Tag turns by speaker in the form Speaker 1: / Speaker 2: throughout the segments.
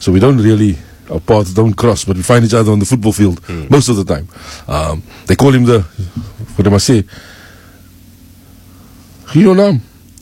Speaker 1: So we don't really, our paths don't cross, but we find each other on the football field most of the time. They call him what do I say? You know now?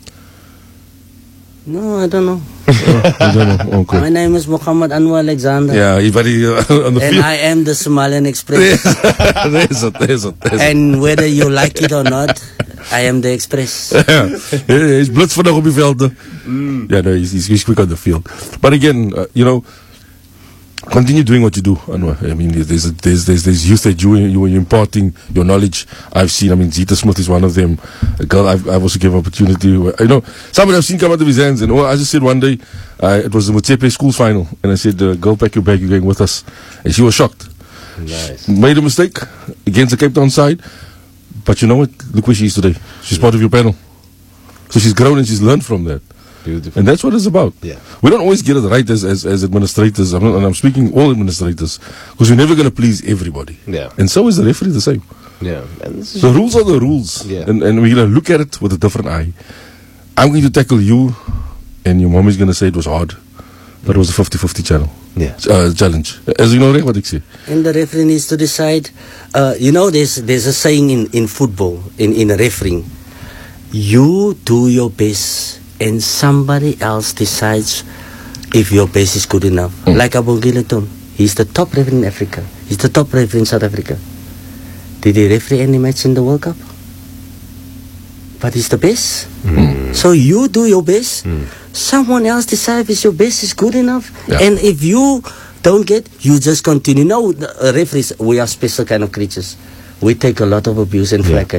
Speaker 2: No, I don't know.
Speaker 1: I don't know. Okay.
Speaker 2: My name is Muhammad Anwar Alexander.
Speaker 1: Yeah, everybody on the
Speaker 2: And
Speaker 1: field.
Speaker 2: I am the Somalian Express.
Speaker 1: There's it.
Speaker 2: And whether you like it or not, I am the Express.
Speaker 1: Ja, he's blitz vandaag op die velden. Yeah, no, he's quick on the field. But again, continue doing what you do, Anwar. I mean, there's youth that you are imparting your knowledge. I've seen, I mean, Zita Smith is one of them. A girl I've also given opportunity. Somebody I've seen come out of his hands, and I just said one day, it was the Motsepe Schools final, and I said, girl, pack your bag, you're going with us. And she was shocked.
Speaker 3: Nice.
Speaker 1: Made a mistake against the Cape Town side, but you know what? Look where she is today. She's part of your panel. So she's grown and she's learned from that.
Speaker 3: Beautiful.
Speaker 1: And that's what it's about.
Speaker 3: Yeah.
Speaker 1: We don't always get it right as administrators. I'm speaking all administrators, because we're never going to please everybody.
Speaker 3: Yeah.
Speaker 1: And so is the referee the same.
Speaker 3: Yeah. And this is
Speaker 1: The rules are the rules.
Speaker 3: Yeah.
Speaker 1: And we're going to look at it with a different eye. I'm going to tackle you, and your mom is going to say it was hard. But it was a 50-50 challenge. As you know, what I say.
Speaker 2: And the referee needs to decide. There's a saying in football, in refereeing. You do your best, and somebody else decides if your best is good enough. Like Abu Gileton, he's the top referee in Africa. He's the top referee in South Africa. Did he referee any match in the World Cup? But he's the best. So you do your best. Someone else decides if your best is good enough.
Speaker 1: Yeah.
Speaker 2: And if you don't get, you just continue. No, referees, we are special kind of creatures. We take a lot of abuse and flack.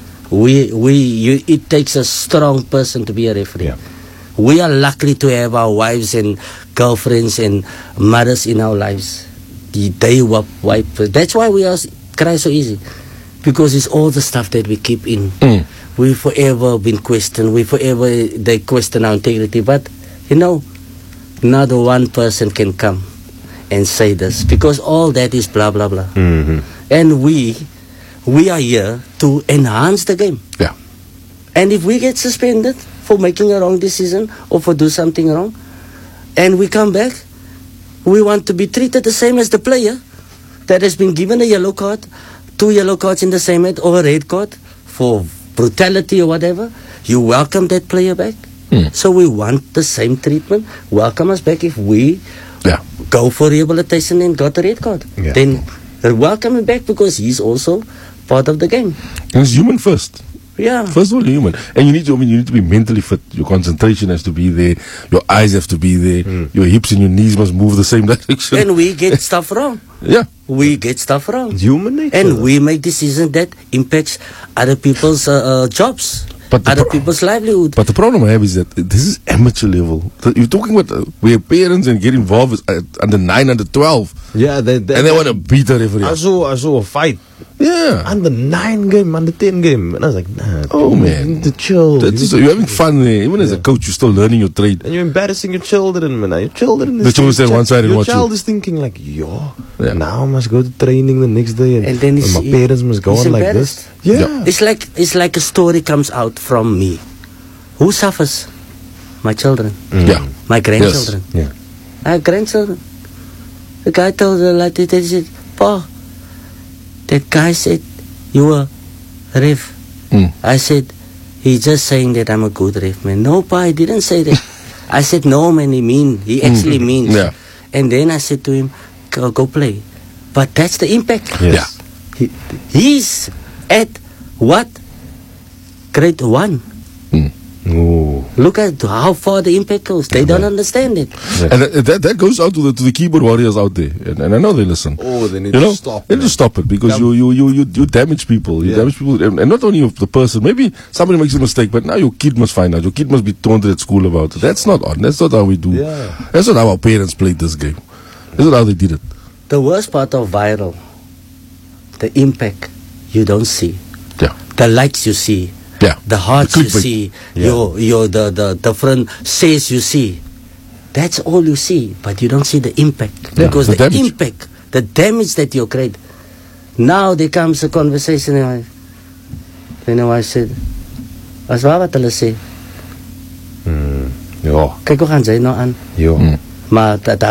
Speaker 2: It takes a strong person to be a referee.
Speaker 3: Yeah.
Speaker 2: We are lucky to have our wives and girlfriends and mothers in our lives. They wipe. That's why we cry so easy, because it's all the stuff that we keep in. We forever been questioned. They question our integrity. But not one person can come and say this, because all that is blah blah blah. And we are here to enhance the game.
Speaker 1: Yeah.
Speaker 2: And if we get suspended for making a wrong decision or for do something wrong, and we come back, we want to be treated the same as the player that has been given a yellow card, 2 yellow cards in the same match, or a red card for brutality or whatever. You welcome that player back. So we want the same treatment. Welcome us back. If we go for rehabilitation and got a red card, then welcome him back, because he's also part of the game.
Speaker 1: And it's human first.
Speaker 2: Yeah.
Speaker 1: First of all, you're human. And you need to be mentally fit. Your concentration has to be there. Your eyes have to be there. Your hips and your knees must move the same direction.
Speaker 2: And we get stuff wrong.
Speaker 1: Yeah.
Speaker 2: We get stuff wrong.
Speaker 3: It's human nature.
Speaker 2: And we make decisions that impacts other people's jobs,
Speaker 1: But
Speaker 2: other people's livelihood.
Speaker 1: But the problem I have is that this is amateur level. You're talking about where parents and get involved under 9, under 12.
Speaker 3: Yeah,
Speaker 1: And they want to beat the referee.
Speaker 3: I saw a fight.
Speaker 1: Yeah.
Speaker 3: Under 9 game, under 10 game. And I was like, nah.
Speaker 1: Oh,
Speaker 3: dude,
Speaker 1: man.
Speaker 3: You need to chill.
Speaker 1: You're having fun there. Even as a coach, you're still learning your trade.
Speaker 3: And you're embarrassing your children, man. Your children
Speaker 1: The children stand one side and
Speaker 3: your
Speaker 1: watch
Speaker 3: child
Speaker 1: you.
Speaker 3: is thinking like, now I must go to training the next day, and
Speaker 2: then
Speaker 3: my parents must go
Speaker 2: he's
Speaker 3: on like this.
Speaker 2: embarrassed.
Speaker 3: Yeah.
Speaker 2: It's like a story comes out from me. Who suffers? My children.
Speaker 1: Yeah.
Speaker 2: My grandchildren.
Speaker 3: Yeah.
Speaker 2: My grandchildren. The guy told her like that. He said, Pa, that guy said you were a ref. I said, he's just saying that I'm a good ref, man. No, Pa, he didn't say that. I said, no, man, he actually means.
Speaker 1: Yeah.
Speaker 2: And then I said to him, go play. But that's the impact.
Speaker 3: Yes.
Speaker 2: He's at what? Grade 1.
Speaker 3: Ooh.
Speaker 2: Look at how far the impact goes. They don't understand it.
Speaker 1: And that goes out to the keyboard warriors out there. And I know they listen.
Speaker 3: Oh, they need to stop.
Speaker 1: They need to stop it, because you damage people. You damage people. And not only of the person. Maybe somebody makes a mistake, but now your kid must find out. Your kid must be taunted at school about it. That's not on. That's not how we do.
Speaker 3: Yeah.
Speaker 1: That's not how our parents played this game. That's not how they did it.
Speaker 2: The worst part of viral, the impact you don't see.
Speaker 1: Yeah.
Speaker 2: The likes you see.
Speaker 1: Yeah.
Speaker 2: The hearts
Speaker 1: The
Speaker 2: you
Speaker 1: clickbait.
Speaker 2: see.
Speaker 3: Yeah.
Speaker 2: The different says you see. That's all you see, but you don't see the impact.
Speaker 1: Yeah,
Speaker 2: Because
Speaker 1: the
Speaker 2: the
Speaker 1: damage.
Speaker 2: impact, the damage that you create. Now there comes a conversation and I said, as waar wat hulle sê.
Speaker 3: Ja.
Speaker 2: Kyk hoe gaan sy nou aan.
Speaker 3: Ja.
Speaker 2: Maar